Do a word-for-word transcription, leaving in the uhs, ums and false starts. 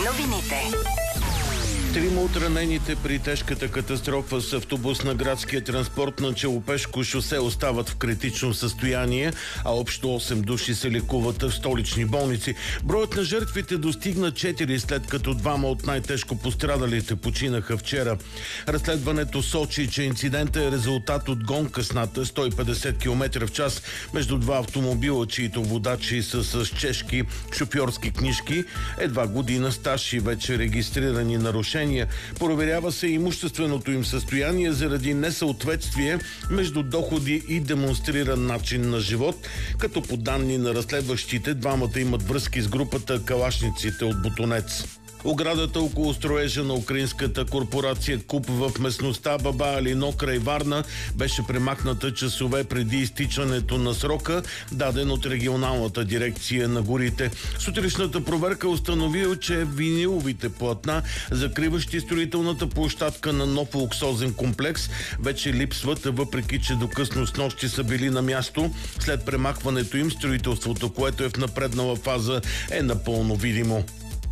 Новините. Трима от ранените при тежката катастрофа с автобус на градския транспорт на Челопешко шосе остават в критично състояние, а общо осем души се лекуват в столични болници. Броят на жертвите достигна четири, след като двама от най-тежко пострадалите починаха вчера. Разследването сочи, че инцидентът е резултат от гонка с над сто и петдесет километра в час между два автомобила, чието водачи са с чешки шофьорски книжки, едва година стаж и вече регистрирани нарушения. Проверява се имущественото им състояние заради несъответствие между доходи и демонстриран начин на живот, като по данни на разследващите двамата имат връзки с групата калашниците от Ботунец. Оградата около строежа на украинската корпорация КУП в местността Баба Алино край Варна беше премахната часове преди изтичането на срока, даден от регионалната дирекция на горите. Сутрешната проверка установила, че виниловите платна, закриващи строителната площадка на нов луксозен комплекс, вече липсват, въпреки че до късно снощи са били на място. След премахването им строителството, което е в напреднала фаза, е напълно видимо.